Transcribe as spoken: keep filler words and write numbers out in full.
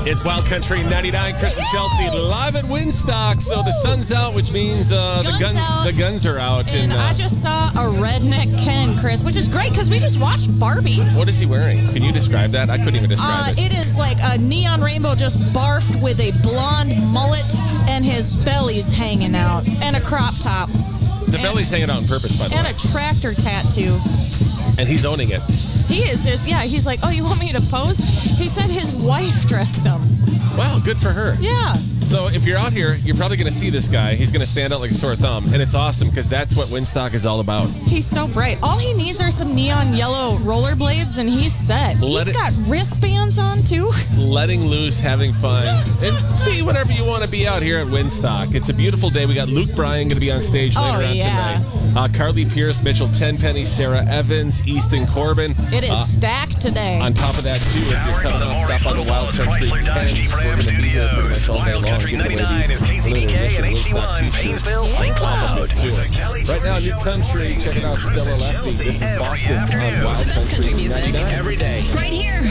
It's Wild Country ninety-nine. Chris and Chelsea live at Winstock. So the sun's out, which means uh, the Guns gun out. the guns are out. And uh, I just saw a redneck Ken, Chris, which is great because we just watched Barbie. what is he wearing? Can you describe that? I couldn't even describe Uh, it. it is like a neon rainbow just barfed with a blonde mullet and his belly's hanging out and a crop top. The and, belly's hanging out on purpose, by the And way. a tractor tattoo. And he's owning it. He is just, yeah, he's like, oh, you want me to pose? He said his wife dressed him. Wow, good for her. Yeah. So if you're out here, you're probably going to see this guy. He's going to stand out like a sore thumb. And it's awesome because that's what Winstock is all about. He's so bright. All he needs are some neon yellow rollerblades, and he's set. Let He's it- got wristbands on, too. Letting loose, having fun, and be whatever you want to be out here at Winstock. It's a beautiful day. We got Luke Bryan going to be on stage Oh, later on yeah. tonight. Uh, Carly Pierce, Mitchell Tenpenny, Sarah Evans, Easton Corbin. It is Uh, stacked today. On top of that, too, if you're coming on, stop by the Wild Country tents. We're going to be here pretty much all day long. Country Give the ninety-nine ladies is K C B K a and little H D one, Woodstock t-shirts. Painesville, Saint Cloud. Too. Right now, New Country. Check it out, Stella Lefty. This is Boston on Wild The best country Country music ninety-nine. Every day. Right here.